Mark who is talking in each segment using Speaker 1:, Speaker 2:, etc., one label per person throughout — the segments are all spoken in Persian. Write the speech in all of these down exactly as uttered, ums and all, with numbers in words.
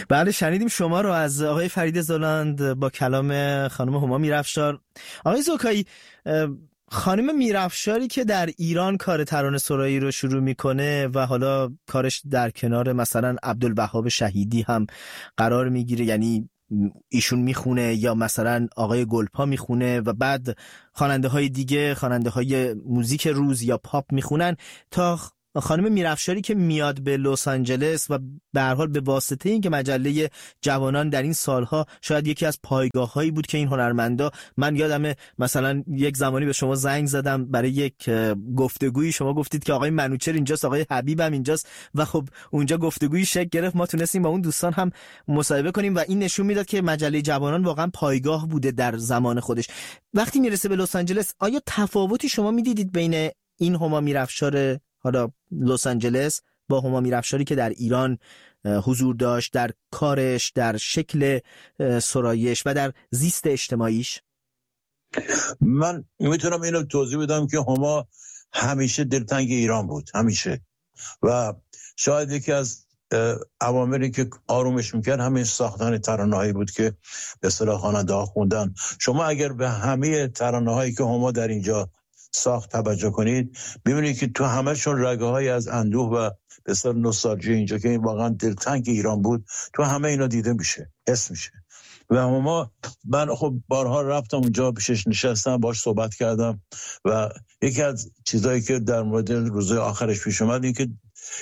Speaker 1: بله شنیدیم شما رو از آقای فرید زلاند با کلام خانم هما میرافشار. آقای زوکایی، خانم میرافشاری که در ایران کار ترانه سرایی رو شروع میکنه و حالا کارش در کنار مثلا عبدالوهاب شهیدی هم قرار میگیره، یعنی ایشون میخونه یا مثلا آقای گلپا میخونه و بعد خواننده های دیگه، خواننده های موزیک روز یا پاپ میخونن، تا خانم میرافشاری که میاد به لس آنجلس و به هر حال به واسطه این که مجله جوانان در این سالها شاید یکی از پایگاه‌هایی بود که این هنرمندا، من یادمه مثلا یک زمانی به شما زنگ زدم برای یک گفتگویی، شما گفتید که آقای منوچهر اینجاست، آقای حبیب هم اینجاست و خب اونجا گفتگویی شکل گرفت، ما تونستیم با اون دوستان هم مصاحبه کنیم و این نشون میداد که مجله جوانان واقعا پایگاه بوده در زمان خودش. وقتی میرسه به لس آنجلس، آیا تفاوتی شما میدیدید بین این هما میرافشار حالا لس آنجلس با هما میرافشاری که در ایران حضور داشت، در کارش، در شکل سرایش و در زیست اجتماعیش؟
Speaker 2: من میتونم اینو توضیح بدم که هما همیشه دلتنگ ایران بود، همیشه، و شاید یکی از عواملی که آرومش میکرد همین ساختن ترانه‌هایی بود که به اصطلاح خواننده‌ها خوندن. شما اگر به همه ترانه‌هایی که هما در اینجا ساخت توجه کنید، ببینید که تو همه‌شون رگه‌های از اندوه و به اصطلاح نوستالژی اینجا که این واقعا دلتنگ ایران بود، تو همه اینا دیده میشه، حس میشه. و ما من خب بارها رفتم اونجا، پیشش نشستم، باش صحبت کردم و یکی از چیزایی که در مورد روزهای آخرش پیش اومد این که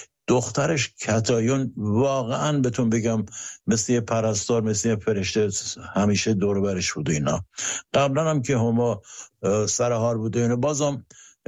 Speaker 2: دخترش کتایون واقعا بهتون بگم مثل یه پرستار، مثل یه فرشته همیشه دور برش بود. اینا قبلا هم که هما سرحال بود اینا، بازم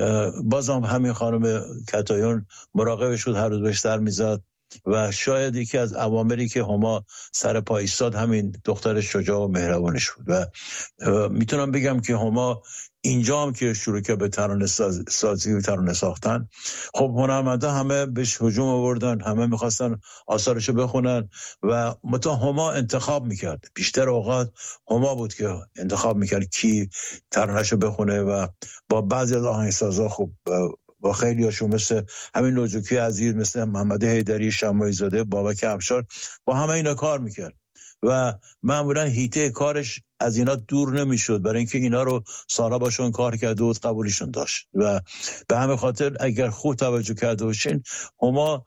Speaker 2: بازم همین خانم کتایون مراقبش بود، هر روز بهش سر میزد و شاید یکی از عواملی که هما سر پا ایستاد همین دختر شجاع و مهربانش بود. و میتونم بگم که هما اینجا هم که شروع که به ترانه سازی و ترانه ساختن، خب هنرمندا همه بهش هجوم آوردن، همه میخواستن آثارشو بخونن و متا هما انتخاب میکرد. بیشتر اوقات هما بود که انتخاب میکرد کی ترانهشو بخونه و با بعضی از آهنگسازا خب با خیلی هاشون مثل همین لوجوکی عزیز، مثل محمد حیدری، شماعی زاده، بابک افشار، با همه اینا کار میکرد و معمولا هیته کارش از اینا دور نمیشد، برای اینکه اینا رو سارا باشون کار کرده و قبولشون داشت و به همه خاطر اگر خوب توجه کرده باشین، هما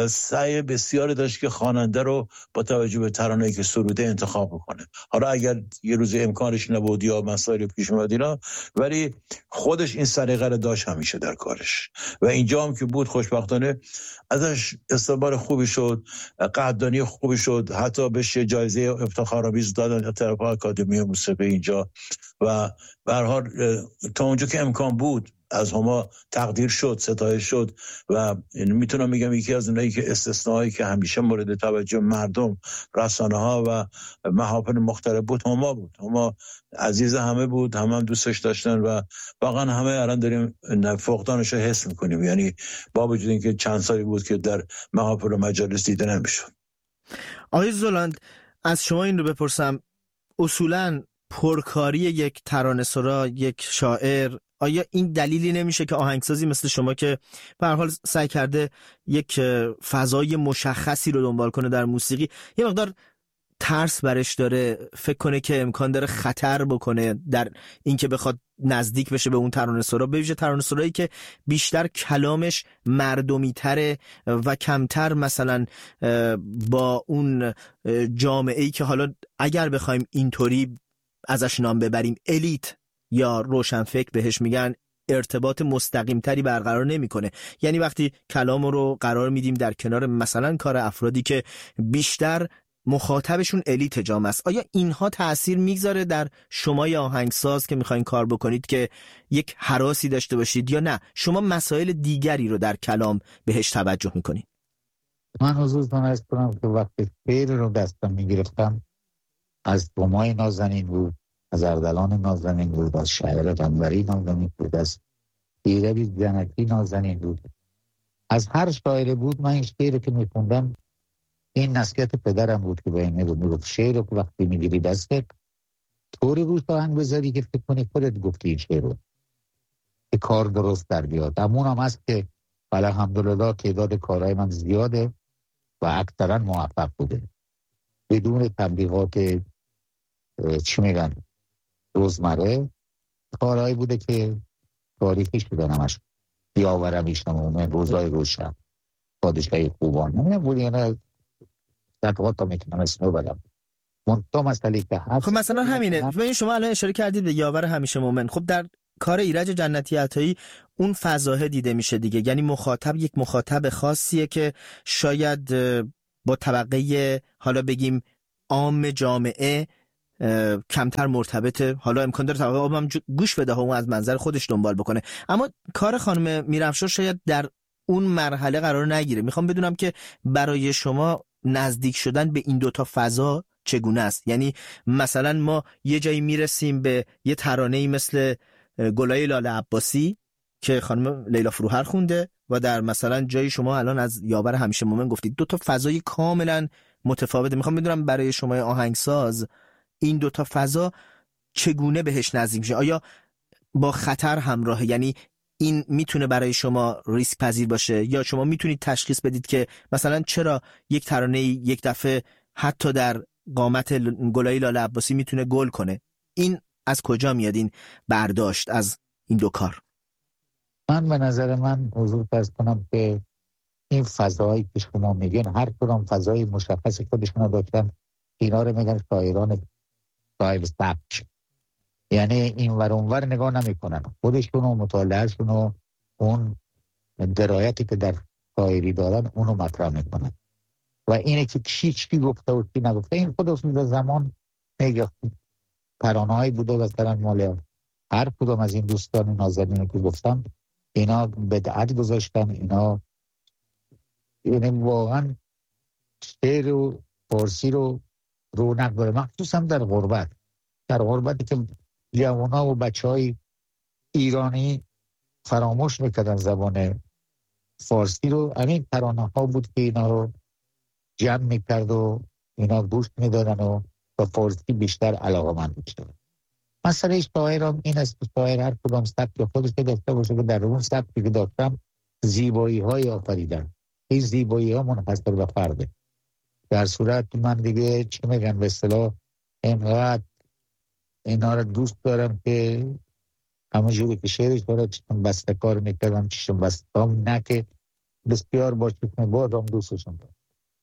Speaker 2: سعی بسیاری داشت که خواننده رو با توجه به ترانه‌ای که سروده انتخاب بکنه. حالا اگر یه روز امکانش نبود یا مسائلی پیش اومد اینا، ولی خودش این سلیقه رو داشت همیشه در کارش و اینجا هم که بود خوشبختانه ازش استقبال خوبی شد، قدردانی خوبی شد، حتی بهش جایزه افتخارآمیز دادن از طرف آکادمی موسیقی اینجا و به هر حال تا اونجا که امکان بود از هما تقدیر شد، ستایش شد و میتونم میگم یکی از اونایی که استثنایی که همیشه مورد توجه مردم، رسانه ها و محافل مختلف بود هما بود. هما عزیز همه بود، همه هم دوستش داشتن و واقعا همه الان داریم فقدانش رو حس میکنیم، یعنی با وجود اینکه چند سالی بود که در محافل و مجالس دیده نمیشد.
Speaker 1: آقای زلاند، از شما این رو بپرسم، اصولاً پرکاری یک ترانه‌سرا، یک شاعر، آیا این دلیلی نمیشه که آهنگسازی مثل شما که به هر حال سعی کرده یک فضای مشخصی رو دنبال کنه در موسیقی، یه مقدار ترس برش داره، فکر کنه که امکان داره خطر بکنه در اینکه بخواد نزدیک بشه به اون ترانه‌سرا، به ویژه ترانه‌سرایی که بیشتر کلامش مردمی تره و کمتر مثلا با اون جامعه‌ای که حالا اگر بخوایم اینطوری ازش نام ببریم الیت یا روشنفکر بهش میگن، ارتباط مستقیم تری برقرار نمیکنه. یعنی وقتی کلام رو قرار میدیم در کنار مثلا کار افرادی که بیشتر مخاطبشون الیت جامعه است، آیا اینها تأثیر میگذاره در شما یا آهنگساز که میخواین کار بکنید که یک هراسی داشته باشید، یا نه شما مسائل دیگری رو در کلام بهش توجه میکنید؟
Speaker 3: من حضورتون عرض کنم که وقتی شعر رو دستم میگرفتم از بومای نازنین بود، از اردلان نازنین بود، از شاعر قنبری نازنین بود، از ایربی زنکی نازنین بود، از هر شاعر بود. من این شعر که میخوندم این نصیحت پدرم بود که به این میگفت شعر رو وقتی میگیری دستت طوری روش آهنگ بذاری که فکر کنی خودت گفتی این شعر رو، که کار درست در بیاد. همون هم هست که الحمدلله تعداد کارهای من زیاده و اکثرا موفق بوده. بدون تبلیغات چی میگن روزمره، کارهایی بوده که تاریخی شده همش. یاورم ایشم اومن، روزای روشن، پادشاهی خوبان، نمیدونم بودی نه دقیقات تا میتونم اسمو بدم. منطقه مسئله که هست
Speaker 1: خب مثلا همینه. ببین شما الان اشاره کردید به یاور همیشه مومن. خب در کار ایرج جنتی عطایی اون فضاحه دیده میشه دیگه، یعنی مخاطب یک مخاطب خاصیه که شاید با طبقه حالا بگیم عام جامعه کمتر مرتبطه، حالا امکان داره طبقه عام هم گوش بده و از منظر خودش دنبال بکنه، اما کار خانم میرافشار شاید در اون مرحله قرار نگیره. میخوام بدونم که برای شما نزدیک شدن به این دوتا فضا چگونه است؟ یعنی مثلا ما یه جایی میرسیم به یه ترانه‌ای مثل گلای لاله عباسی که خانم لیلا فروهر خونده و در مثلا جایی شما الان از یاور همیشه مومن گفتید، دو تا فضای کاملا متفاوته. میخوام بدونم برای شما آهنگساز این دو تا فضا چگونه بهش نزدیک میشه؟ آیا با خطر همراهه؟ یعنی این میتونه برای شما ریسک پذیر باشه یا شما میتونید تشخیص بدید که مثلا چرا یک ترانه یک دفعه حتی در قامت گلای لاله عباسی میتونه گل کنه؟ این از کجا میاد این برداشت از این دو کار؟
Speaker 3: من به نظر من حضور فرض کنم که این فضایی که شما میگین هر کدام فضای مشخص خودشون داشتن. اینا رو میگن شاعران صاحب سبک، یعنی این ور اون ور نگاه نمی کنن، خودشون و مطالعهشون و اون درایتی که در شاعری دارن اونو مطرح میکنن و اینه که چی چی گفته و چی نگفته. این خودشون در زمان میگه ترانه‌ای بوده مثلا مال هر کدوم از این دوستان نازنینی که گفتم، اینا بدعت گذاشتن، اینا یعنی واقعا شعر و فارسی رو رونق داره، مخصوصا در غربت. در غربتی که جوان‌ها و بچه‌های ایرانی فراموش میکردن زبان فارسی رو، همین ترانه‌ها بود که اینا رو جمع میکرد و اینا گوش میدادن و به فارسی بیشتر علاقه‌مند میشدن. مسئله شاعرم این است که شاعر هر کدام سبک خودش داشته باشه که در اون سبکی که داشتم زیبایی‌های آفریدن. این زیبایی‌ها منحصر به فرده. در صورت من دیگه چی میگن به اصطلاح اینقدر اینا رو دوست دارم که همونجوری که شعرش داره چون بسته کار میکردم چشم بسته هم نه که بسیار با چشم باز هم دوستشون دارم.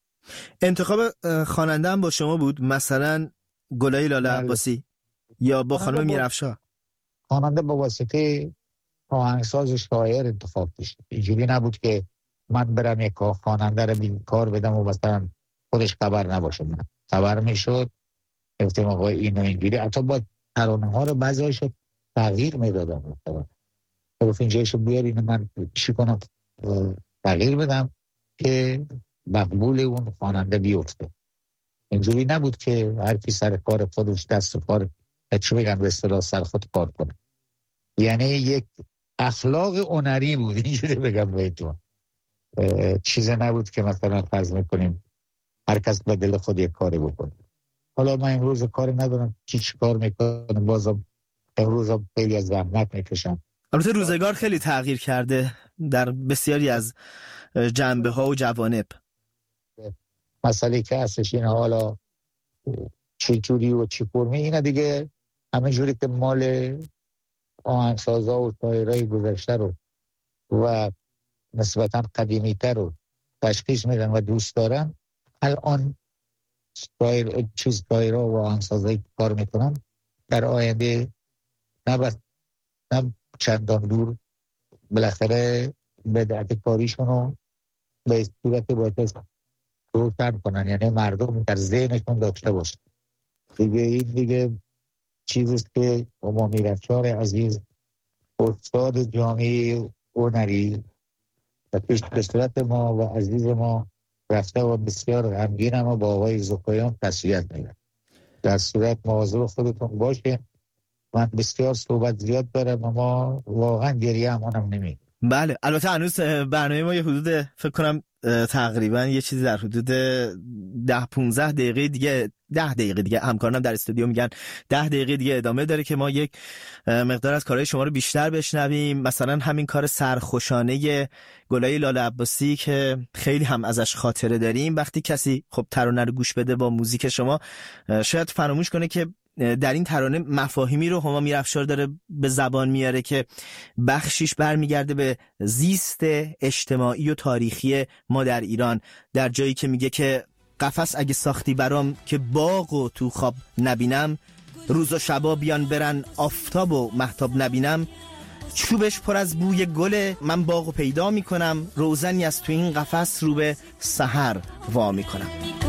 Speaker 1: انتخاب خواننده هم با شما بود؟ مثلا گلای لاله عباسی یا با خانم میرافشار؟
Speaker 3: خواننده با واسطه آهنگساز شاعر انتخاب داشت. اینجوری نبود که من برم یک خواننده رو بین کار بدم و مثلا خودش خبر نباشه. من خبر میشد گفتم آقا اینو اینجوری، حتی با ترانه ها رو بعضی‌هاش تغییر میدادم. گفت اینجایشو بیار اینو من چی کنم تغییر بدم که مقبول اون خواننده بیفته. اینجوری نبود که هر کی سر کار خودش دست و کار چی بگن به اصطلاح سر خود کار کنه. یعنی یک اخلاق هنری بود، اینجوری بگم بهتون. چیز نبود که مثلا فرض میکنیم هر کس به دل خود یک کاری بکنه. حالا من امروز کاری ندارم چی چی کار میکنه، بازم امروز هم خیلی از زحمت میکشم.
Speaker 1: البته روزگار خیلی تغییر کرده در بسیاری از جنبه ها و جوانب.
Speaker 3: مسئله که هستش این حالا چی جوری و چی فرمی اینه دیگه، همه جوری که مال آهنگسازا و شاعرای گذشته رو و نسبتا قدیمی تر رو تشخیص میدن و دوست دارن. الان شاعر چیز شاعرها و آهنگسازایی کار میکنن در آینده نه بس نه چندان دور بالاخره بدعت کاریشون رو به صورت باید روشن کنن، یعنی مردم در ذهنشون داشته باشن دیگه. این دیگه چیزیست که ما میرافشار عزیز استاد جامعه هنری و پیش به صورت ما و عزیز ما رفته و بسیار غمگین اما با آقای زکایان تسلیت میگن. در صورت مواظب خودتون باشه. من بسیار صحبت زیاد دارم اما واقعا گریه همونم نمیگم.
Speaker 1: بله البته هنوز برنامه ما یه حدود فکر کنم تقریبا یه چیزی در حدود ده پونزده دقیقه دیگه ده دقیقه دیگه همکارانم در استودیو میگن ده دقیقه دیگه ادامه داره که ما یک مقدار از کارهای شما رو بیشتر بشنویم. مثلا همین کار سرخوشانه گلای لاله عباسی که خیلی هم ازش خاطره داریم. وقتی کسی خب ترانه رو گوش بده با موزیک شما شاید فراموش کنه که در این ترانه مفاهیمی رو هما میرافشار داره به زبان میاره که بخشیش برمیگرده به زیست اجتماعی و تاریخی ما در ایران، در جایی که میگه که قفس اگه ساختی برام که باغ و تو خواب نبینم، روز و شبا بیان برن آفتاب و مهتاب نبینم، چوبش پر از بوی گله من باغو پیدا میکنم، روزنی از تو این قفس رو به سحر وا میکنم.